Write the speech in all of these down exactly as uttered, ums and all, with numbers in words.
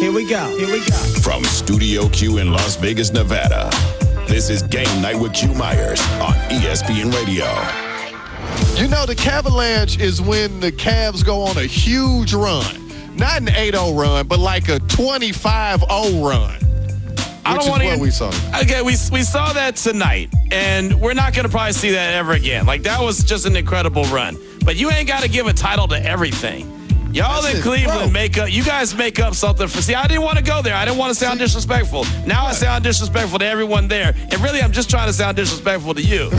Here we go. Here we go. From Studio Q in Las Vegas, Nevada, this is Game Night with Q Myers on E S P N Radio. You know, the Cavalanche is when the Cavs go on a huge run. Not an eight oh run, but like a twenty-five oh run. I Which don't want is what to. we saw. Okay, we we saw that tonight, and we're not going to probably see that ever again. Like, that was just an incredible run. But you ain't got to give a title to everything. Y'all in Cleveland bro. make up. You guys make up something for. See, I didn't want to go there. I didn't want to sound disrespectful. Now I sound disrespectful to everyone there, and really, I'm just trying to sound disrespectful to you.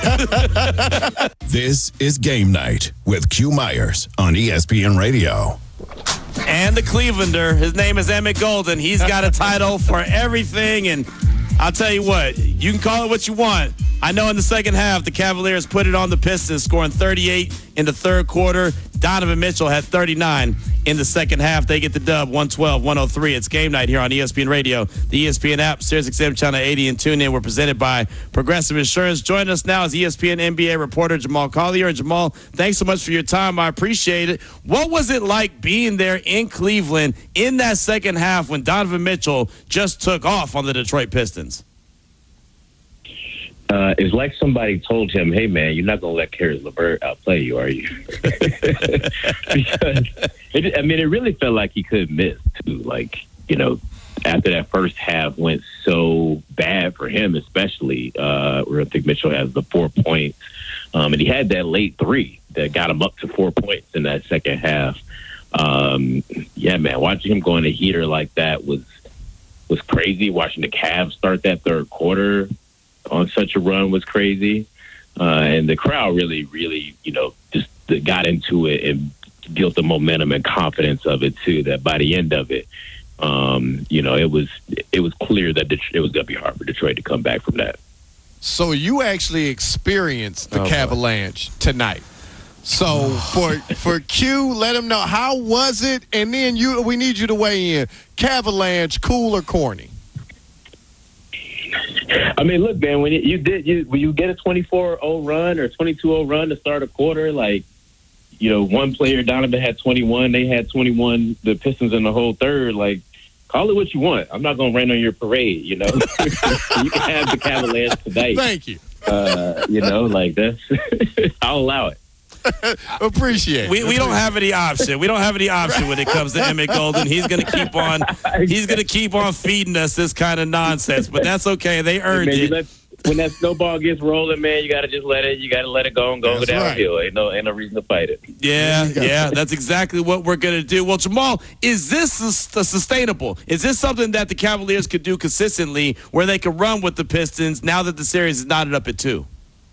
This is Game Night with Q Myers on E S P N Radio. And the Clevelander, his name is Emmett Golden. He's got a title for everything, and I'll tell you what, you can call it what you want. I know in the second half, the Cavaliers put it on the Pistons, scoring thirty-eight in the third quarter. Donovan Mitchell had thirty-nine in the second half. They get the dub, one twelve one oh three. It's Game Night here on E S P N Radio. The E S P N app, Sirius X M Channel eighty, and TuneIn. We're presented by Progressive Insurance. Joining us now is E S P N N B A reporter Jamal Collier. And Jamal, thanks so much for your time. I appreciate it. What was it like being there in Cleveland in that second half when Donovan Mitchell just took off on the Detroit Pistons? Uh, it's like somebody told him, hey, man, you're not going to let Caris LeVert outplay you, are you? Because, it, I mean, it really felt like he couldn't miss, too. Like, you know, after that first half went so bad for him, especially, uh, where I think Mitchell has the four points. Um, and he had that late three that got him up to four points in that second half. Um, yeah, man, watching him go in a heater like that was was crazy. Watching the Cavs start that third quarter on such a run was crazy. Uh, and the crowd really, really, you know, just got into it and built the momentum and confidence of it, too, that by the end of it, um, you know, it was it was clear that it was going to be hard for Detroit to come back from that. So you actually experienced the oh, Cavalanche tonight. So for for Q, let him know, how was it? And then you, we need you to weigh in. Cavalanche, cool or corny? I mean, look, man, when you did, you when you get a twenty-four oh run or twenty-two oh run to start a quarter, like, you know, one player, Donovan had twenty-one, they had twenty-one, the Pistons in the whole third, like, call it what you want. I'm not going to rain on your parade, you know. You can have the Cavaliers tonight. Thank you. Uh, you know, like, that's, I'll allow it. Appreciate it. We we don't have any option. We don't have any option when it comes to Emmett Golden. He's gonna keep on. He's gonna keep on feeding us this kind of nonsense. But that's okay. They earned man, it. Let, when that snowball gets rolling, man, you gotta just let it. You gotta let it go and go That's downhill. right. Ain't no ain't no reason to fight it. Yeah, yeah, that's exactly what we're gonna do. Well, Jamal, is this sus- sustainable? Is this something that the Cavaliers could do consistently, where they could run with the Pistons now that the series is knotted up at two?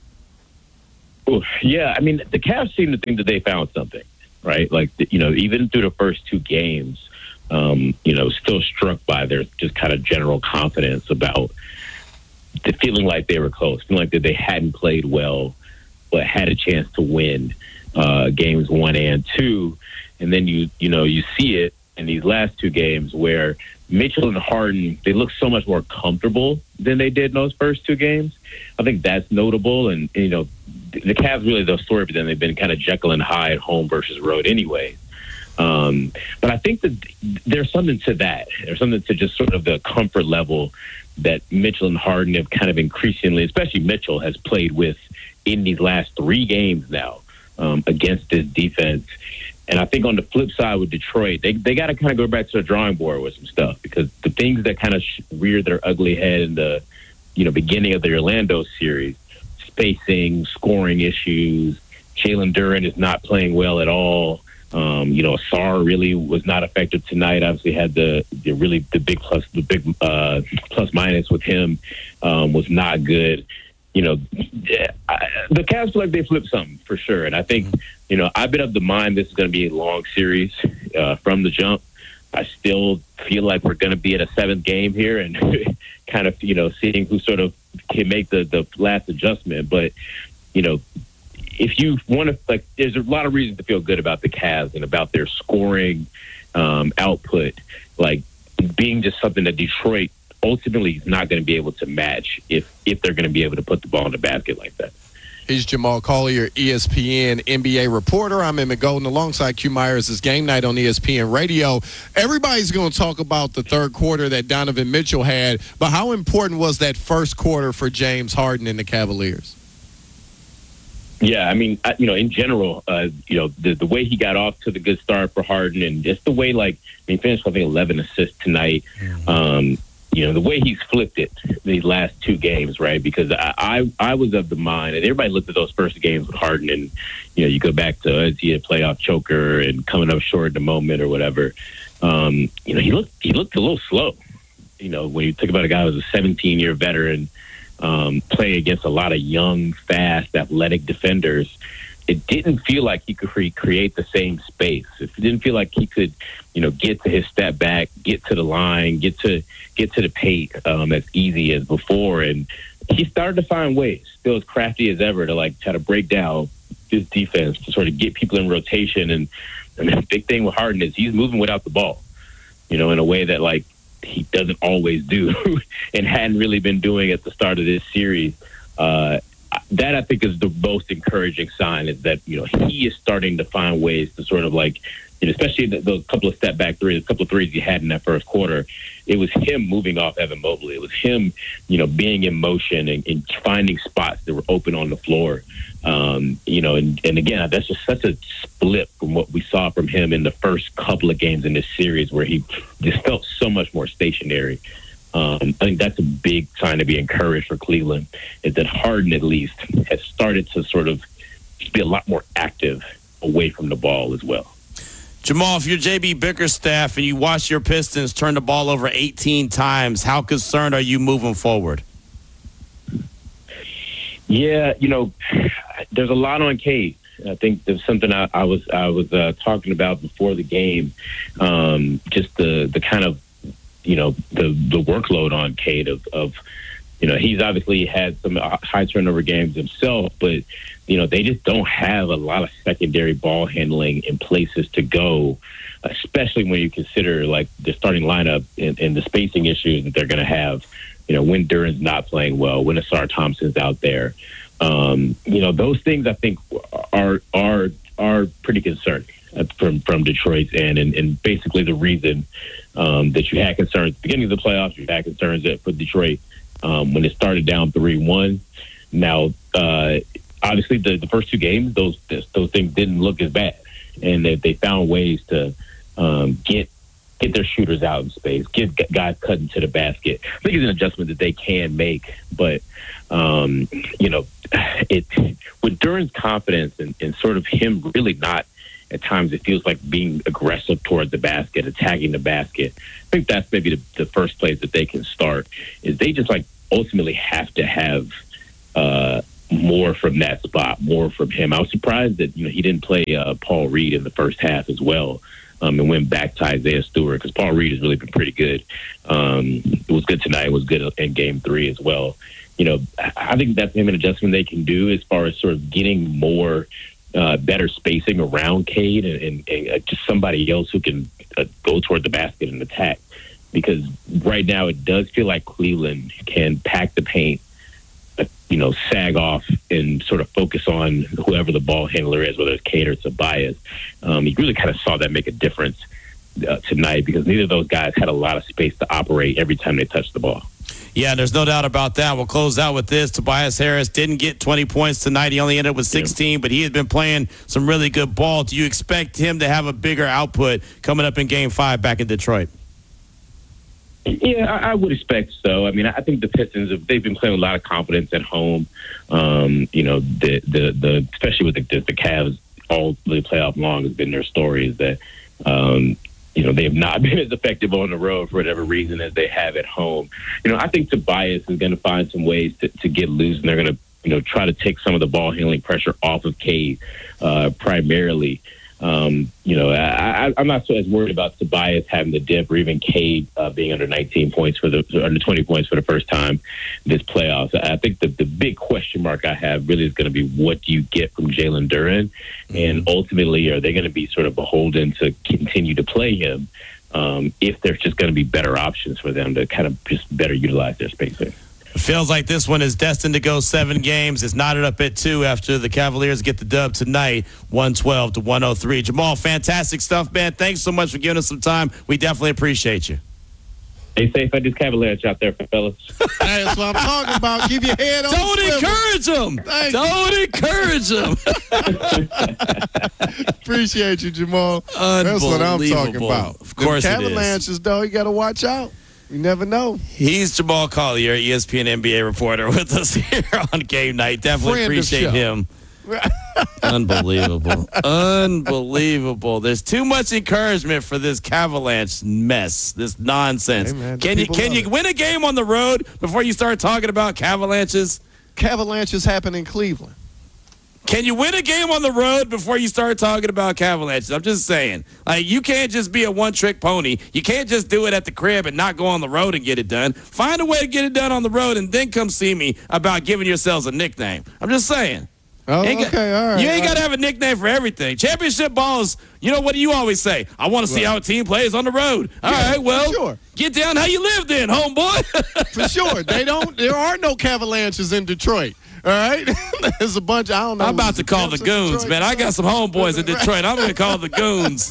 Ooh, yeah, I mean, the Cavs seem to think that they found something, right? Like, you know, even through the first two games, um, you know, still struck by their just kind of general confidence about the feeling like they were close, feeling like that they hadn't played well, but had a chance to win uh, games one and two. And then you, you know, you see it in these last two games where Mitchell and Harden, they look so much more comfortable than they did in those first two games. I think that's notable. And, you know, the Cavs really the story for them. They've been kind of Jekyll and Hyde, home versus road anyway. Um, but I think that there's something to that. There's something to just sort of the comfort level that Mitchell and Harden have kind of increasingly, especially Mitchell, has played with in these last three games now um, against this defense. And I think on the flip side with Detroit, they they got to kind of go back to the drawing board with some stuff, because the things that kind of reared their ugly head in the, you know, beginning of the Orlando series, spacing, scoring issues, Jalen Duren is not playing well at all. Um, you know, Sarr really was not effective tonight. Obviously, had the, the really the big plus the big uh, plus minus with him um, was not good. You know, I, the Cavs feel like they flipped something for sure, and I think you know I've been of the mind this is going to be a long series uh, from the jump. I still feel like we're going to be at a seventh game here, and kind of you know seeing who sort of can make the the last adjustment. But you know, if you want to, like, there's a lot of reasons to feel good about the Cavs and about their scoring um, output, like being just something that Detroit ultimately is not going to be able to match if if they're going to be able to put the ball in the basket like that. He's Jamal Collier, E S P N N B A reporter. I'm Emmett Golden alongside Q Myers. It's Game Night on E S P N Radio. Everybody's going to talk about the third quarter that Donovan Mitchell had, but how important was that first quarter for James Harden and the Cavaliers? Yeah, I mean, I, you know, in general, uh, you know, the, the way he got off to the good start for Harden and just the way, like, I mean, he finished, I think, eleven assists tonight. Mm-hmm. Um, you know, the way he's flipped it these last two games, right? Because I, I, I was of the mind, and everybody looked at those first games with Harden, and, you know, you go back to, is he a playoff choker and coming up short in the moment or whatever. Um, you know, he looked, he looked a little slow. You know, when you think about a guy who's a seventeen-year veteran, Um, playing against a lot of young, fast, athletic defenders, it didn't feel like he could re- create the same space. It didn't feel like he could, you know, get to his step back, get to the line, get to get to the paint um, as easy as before. And he started to find ways, still as crafty as ever, to like try to break down his defense to sort of get people in rotation. And, and the big thing with Harden is he's moving without the ball, you know, in a way that like he doesn't always do and hadn't really been doing at the start of this series. Uh, that I think is the most encouraging sign, is that, you know, he is starting to find ways to sort of like, you know, especially the, those couple of step back threes, a couple of threes he had in that first quarter. It was him moving off Evan Mobley. It was him, you know, being in motion and, and finding spots that were open on the floor. Um, you know, and, and again, that's just such a split from what we saw from him in the first couple of games in this series, where he just felt so much more stationary. Um, I think that's a big sign to be encouraged for Cleveland, is that Harden at least has started to sort of be a lot more active away from the ball as well. Jamal, if you're J B Bickerstaff and you watch your Pistons turn the ball over eighteen times, how concerned are you moving forward? Yeah, you know, there's a lot on Cade. I think there's something I, I was I was uh, talking about before the game. Um, just the the kind of, you know, the the workload on Cade of, of you know, he's obviously had some high turnover games himself, but you know, they just don't have a lot of secondary ball handling in places to go, especially when you consider like the starting lineup and, and the spacing issues that they're going to have. You know, when Duran's not playing well, when Asar Thompson's out there, um, you know, those things I think are are are pretty concerning from from Detroit's end, and, and basically the reason um, that you had concerns at the beginning of the playoffs, you had concerns for Detroit um, when it started down three one. Now, uh, obviously, the, the first two games, those those things didn't look as bad, and they, they found ways to um, get. get their shooters out in space, get guys cut into the basket. I think it's an adjustment that they can make, but, um, you know, it with Duran's confidence and, and sort of him really not, at times it feels like being aggressive towards the basket, attacking the basket. I think that's maybe the, the first place that they can start, is they just like ultimately have to have uh, more from that spot, more from him. I was surprised that, you know, he didn't play uh, Paul Reed in the first half as well. Um, and went back to Isaiah Stewart, because Paul Reed has really been pretty good. Um, it was good tonight. It was good in game three as well. You know, I think that's maybe an adjustment they can do as far as sort of getting more uh, better spacing around Cade and, and, and just somebody else who can uh, go toward the basket and attack. Because right now it does feel like Cleveland can pack the paint, uh, you know, sag off and sort of focus on whoever the ball handler is, whether it's Cade or Tobias. Um, you really kind of saw that make a difference uh, tonight, because neither of those guys had a lot of space to operate every time they touched the ball. Yeah, there's no doubt about that. We'll close out with this. Tobias Harris didn't get twenty points tonight. He only ended up with sixteen, yeah. But he has been playing some really good ball. Do you expect him to have a bigger output coming up in game five back in Detroit? Yeah, I, I would expect so. I mean, I think the Pistons, they've been playing with a lot of confidence at home. Um, you know, the, the, the, especially with the, the Cavs all the playoff long has been their story, is that, um, you know, they have not been as effective on the road for whatever reason as they have at home. You know, I think Tobias is going to find some ways to, to get loose, and they're going to, you know, try to take some of the ball handling pressure off of Cade uh, primarily. Um, you know, I, I, I'm not so as worried about Tobias having the dip, or even Cade uh, being under nineteen points for the under twenty points for the first time this playoffs. I think the the big question mark I have really is going to be, what do you get from Jalen Duran, mm-hmm. and ultimately, are they going to be sort of beholden to continue to play him um, if there's just going to be better options for them to kind of just better utilize their spacing? It feels like this one is destined to go seven games. It's knotted up at two after the Cavaliers get the dub tonight, one twelve to one oh three. Jamal, fantastic stuff, man. Thanks so much for giving us some time. We definitely appreciate you. Stay safe at this Cavaliers out there, fellas. That's what I'm talking about. Keep your head on. Don't the encourage them. Thank Don't encourage them. Appreciate you, Jamal. That's what I'm talking about. Of course the it is. Avalanches, though, you got to watch out. You never know. He's Jamal Collier, E S P N N B A reporter, with us here on Game Night. Definitely Friend of appreciate show. him. Unbelievable. Unbelievable. There's too much encouragement for this Cavalanche mess, this nonsense. Hey, man, the can you people can love you it. win a game on the road before you start talking about Cavalanches? Cavalanches happen in Cleveland. Can you win a game on the road before you start talking about Cavalanches? I'm just saying. Like, you can't just be a one-trick pony. You can't just do it at the crib and not go on the road and get it done. Find a way to get it done on the road and then come see me about giving yourselves a nickname. I'm just saying. Oh, Ain't got- okay, all right. You ain't all got to have a nickname for everything. Championship ball is, you know, what do you always say? I want to see Right. how a team plays on the road. All Yeah, right, well, for sure. get down how you live then, homeboy. For sure. They don't. There are no Cavalanches in Detroit. All right? There's a bunch. I don't know. I'm about to call the Detroit, goons, man. I got some homeboys in Detroit. I'm going to call the goons.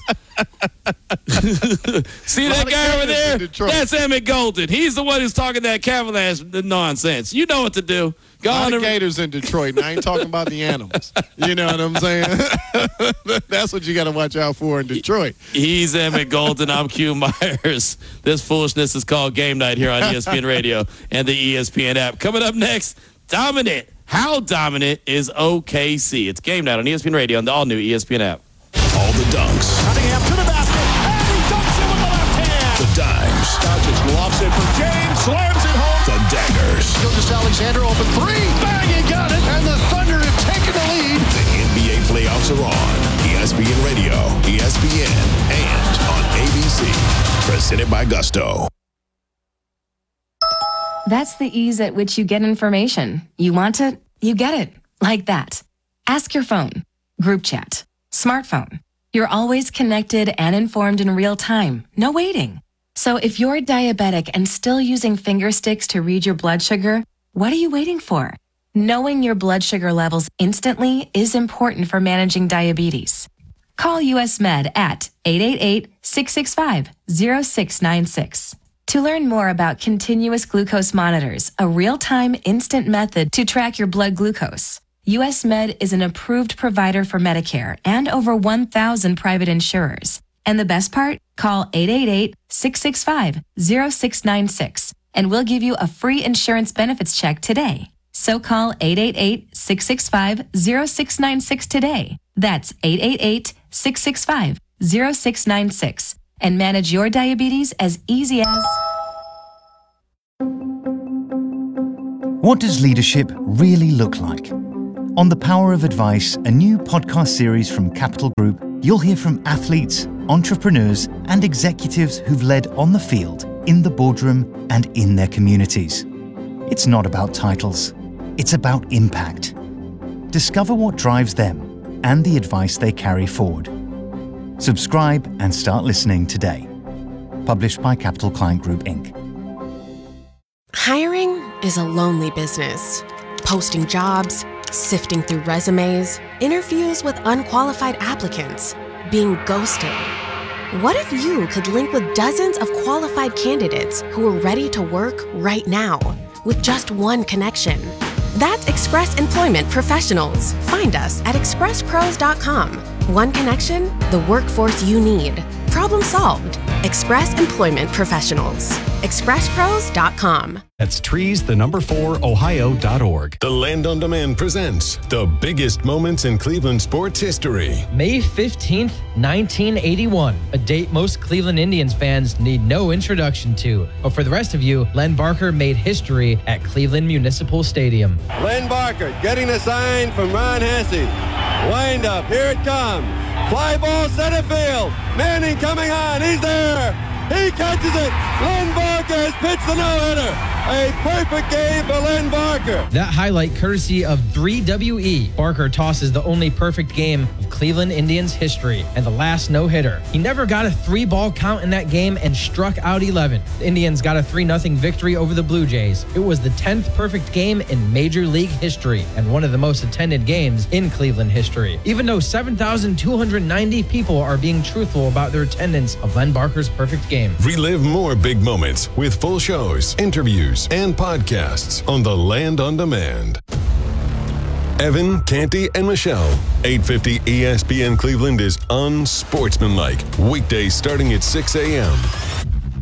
See that of guy over gators in there? Detroit. That's Emmett Golden. He's the one who's talking that Cavaliers nonsense. You know what to do. Go A lot on of and gators in Detroit, and I ain't talking about the animals. You know what I'm saying? That's what you got to watch out for in Detroit. He's Emmett Golden. I'm Q Myers. This foolishness is called Game Night here on E S P N Radio and the E S P N app. Coming up next, dominant. How dominant is O K C? It's Game Night on E S P N Radio and the all-new E S P N app. All the dunks, Cunningham to the basket, and he dunks it with the left hand. the dimes, Doncic lobs it for James, slams it home. the daggers. Gilgeous Alexander open three, bang, he got it, and the Thunder have taken the lead. The N B A playoffs are on. E S P N Radio, E S P N, and on A B C. Presented by Gusto. That's the ease at which you get information. You want it, you get it. Like that. Ask your phone. Group chat. Smartphone. You're always connected and informed in real time. No waiting. So if you're diabetic and still using finger sticks to read your blood sugar, what are you waiting for? Knowing your blood sugar levels instantly is important for managing diabetes. Call U S Med at eight eight eight, six six five, zero six nine six. To learn more about continuous glucose monitors, a real-time instant method to track your blood glucose, U S Med is an approved provider for Medicare and over one thousand private insurers. And the best part? Call eight eight eight, six six five, zero six nine six and we'll give you a free insurance benefits check today. So call eight eight eight, six six five, zero six nine six today. That's eight eight eight, six six five, zero six nine six and manage your diabetes as easy as... What does leadership really look like? On The Power of Advice, a new podcast series from Capital Group, you'll hear from athletes, entrepreneurs, and executives who've led on the field, in the boardroom, and in their communities. It's not about titles. It's about impact. Discover what drives them and the advice they carry forward. Subscribe and start listening today. Published by Capital Client Group, Incorporated. Hiring is a lonely business. Posting jobs, sifting through resumes, interviews with unqualified applicants, being ghosted. What if you could link with dozens of qualified candidates who are ready to work right now with just one connection? That's Express Employment Professionals. Find us at express pros dot com. One connection, the workforce you need. Problem solved. Express Employment Professionals. express pros dot com. That's trees, the number four, ohio dot org. The Land on Demand presents the biggest moments in Cleveland sports history. May fifteenth, nineteen eighty-one, a date most Cleveland Indians fans need no introduction to. But for the rest of you, Len Barker made history at Cleveland Municipal Stadium. Len Barker getting the sign from Ron Hesse. Wind up, here it comes. Fly ball center field. Manning coming on, he's there. He catches it. Len Barker has pitched the no-hitter. A perfect game for Len Barker. That highlight courtesy of three W E. Barker tosses the only perfect game of Cleveland Indians history and the last no-hitter. He never got a three-ball count in that game and struck out eleven. The Indians got a three nothing victory over the Blue Jays. It was the tenth perfect game in Major League history and one of the most attended games in Cleveland history. Even though seven thousand two hundred ninety people are being truthful about their attendance of Len Barker's perfect game. Relive more big moments with full shows, interviews, and podcasts on the Land on Demand. Evan, Canty, and Michelle. eight fifty E S P N Cleveland is unsportsmanlike. Weekdays starting at six a.m.